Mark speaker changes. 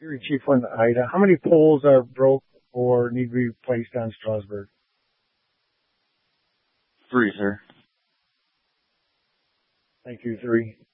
Speaker 1: Erie Chief One Ida. How many poles are broke or need to be replaced on Strasburg?
Speaker 2: 3, sir.
Speaker 1: Thank you, 3.